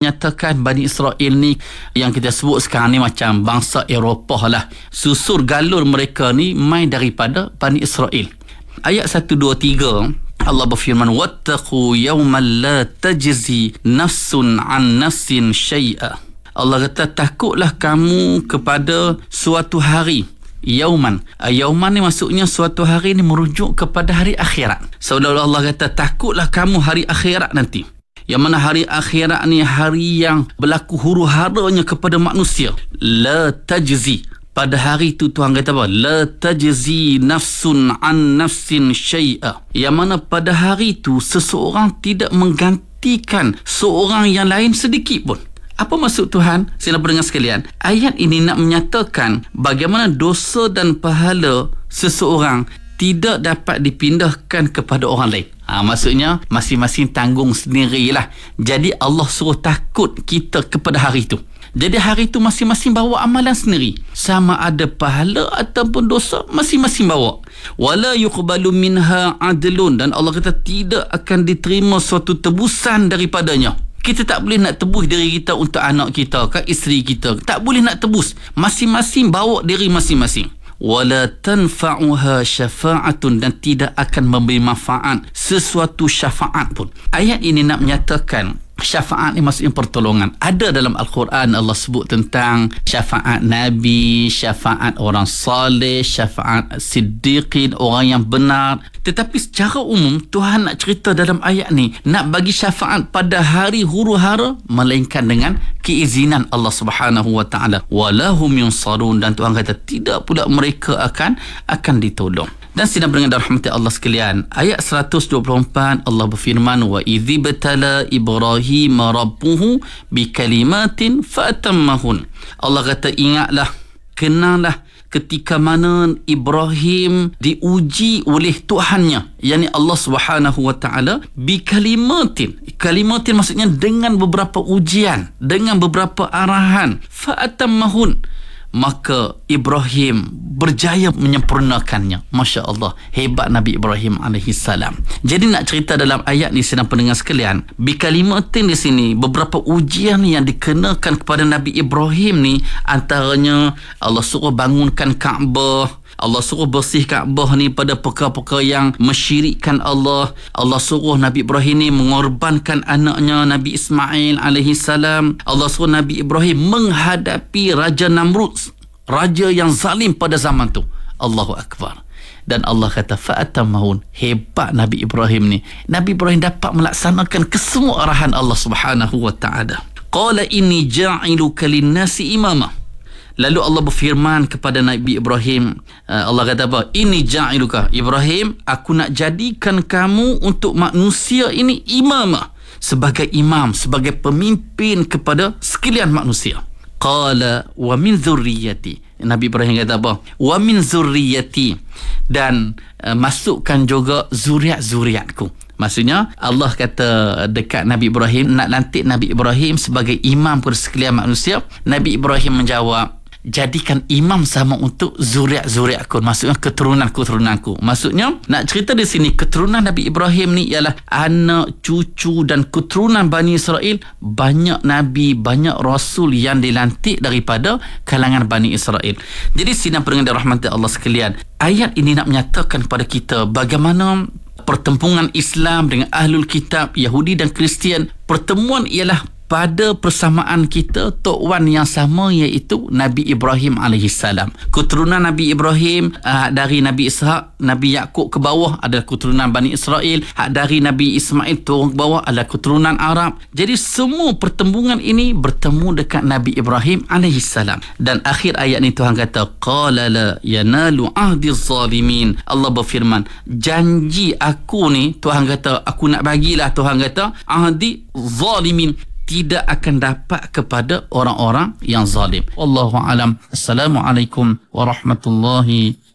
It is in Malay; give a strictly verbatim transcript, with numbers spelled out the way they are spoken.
menyatakan Bani Israel ni yang kita sebut sekarang ni macam bangsa Eropah lah. Susur galur mereka ni main daripada Bani Israel. Ayat satu, dua, tiga Allah berfirman, wattaqu yawman la tajzi nafsun an nafsin syai'a. Allah kata, takutlah kamu kepada suatu hari. Yauman. Yauman ni maksudnya suatu hari ni merujuk kepada hari akhirat. Saudara Allah kata, takutlah kamu hari akhirat nanti. Yang mana hari akhirat ni hari yang berlaku huru-haranya kepada manusia. La tajzi. Pada hari itu Tuhan kata apa? La tajzi nafsun an nafsin syai'a. Yang mana pada hari itu seseorang tidak menggantikan seorang yang lain sedikit pun. Apa maksud Tuhan? Sila pendengar sekalian, ayat ini nak menyatakan bagaimana dosa dan pahala seseorang tidak dapat dipindahkan kepada orang lain. Ha, maksudnya masing-masing tanggung sendirilah. Jadi Allah suruh takut kita kepada hari itu. Jadi hari itu masing-masing bawa amalan sendiri. Sama ada pahala ataupun dosa, masing-masing bawa. Wala yuqbalu minha adlun. Dan Allah kata tidak akan diterima suatu tebusan daripadanya. Kita tak boleh nak tebus diri kita untuk anak kita, ke isteri kita. Tak boleh nak tebus. Masing-masing bawa diri masing-masing. Wala tanfa'uha syafa'atun. Dan tidak akan memberi manfaat sesuatu syafaat pun. Ayat ini nak menyatakan syafaat ni maksudnya pertolongan. Ada dalam Al-Quran Allah sebut tentang syafaat Nabi, syafaat orang saleh, syafaat siddiqin, orang yang benar. Tetapi secara umum Tuhan nak cerita dalam ayat ni, nak bagi syafaat pada hari huru-hara melainkan dengan keizinan Allah Subhanahu wa taala. Walahum yunsarun. Dan Tuhan kata tidak pula mereka akan akan ditolong. Dan sidang pendengar rahmati Allah sekalian, ayat seratus dua puluh empat Allah berfirman, wa idzibtala Ibrahim rabbuhu bikalimatin fatammahun. Allah kata, ingatlah, kenanglah ketika mana Ibrahim diuji oleh Tuhannya, yakni Allah Subhanahu wa taala, bikalimatin. Kalimatin maksudnya dengan beberapa ujian, dengan beberapa arahan. Fatammahun. Maka Ibrahim berjaya menyempurnakannya. Masya Allah, hebat Nabi Ibrahim alaihi salam. Jadi nak cerita dalam ayat ni sedang pendengar sekalian, bikalimatin di sini beberapa ujian yang dikenakan kepada Nabi Ibrahim ni, antaranya Allah suruh bangunkan Kaabah, Allah suruh bersih Kaabah ni pada perkara-perkara yang mensyirikkan Allah. Allah suruh Nabi Ibrahim ni mengorbankan anaknya Nabi Ismail alaihi salam. Allah suruh Nabi Ibrahim menghadapi Raja Namrud, raja yang zalim pada zaman tu. Allahu Akbar. Dan Allah kata fa'atamahun. Hebat Nabi Ibrahim ni. Nabi Ibrahim dapat melaksanakan kesemua arahan Allah Subhanahu wa ta'ala. Qala inni ja'iluka linnasi imama. Lalu Allah berfirman kepada Nabi Ibrahim, Allah kata apa? Ini ja'iluka Ibrahim, aku nak jadikan kamu untuk manusia ini imamah, sebagai imam, sebagai pemimpin kepada sekalian manusia. Qala wa min dzurriyyati. Nabi Ibrahim kata apa? Wa min dzurriyyati. Dan uh, masukkan juga zuriat-zuriatku. Maksudnya Allah kata dekat Nabi Ibrahim, nak lantik Nabi Ibrahim sebagai imam kepada sekalian manusia. Nabi Ibrahim menjawab, jadikan imam sama untuk zuriat-zuriatku, maksudnya keturunan-keturunanku. Maksudnya nak cerita di sini, keturunan Nabi Ibrahim ni ialah anak, cucu dan keturunan Bani Israel. Banyak Nabi, banyak Rasul yang dilantik daripada kalangan Bani Israel. Jadi sidang pendengar rahmati Allah sekalian, ayat ini nak menyatakan kepada kita bagaimana pertempuran Islam dengan Ahlul Kitab, Yahudi dan Kristian. Pertemuan ialah pada persamaan kita Tok Wan yang sama, iaitu Nabi Ibrahim alaihissalam. Keturunan Nabi Ibrahim uh, dari Nabi Ishak, Nabi Yaqub ke bawah adalah keturunan Bani Israel. Hak dari Nabi Ismail turun ke bawah adalah keturunan Arab. Jadi semua pertembungan ini bertemu dekat Nabi Ibrahim alaihissalam. Dan akhir ayat ni Tuhan kata, qala la yanalu ahdi zalimin. Allah berfirman, janji aku ni, Tuhan kata, aku nak bagilah, Tuhan kata, ahdi zalimin, tidak akan dapat kepada orang-orang yang zalim. Wallahu alam. Assalamualaikum warahmatullahi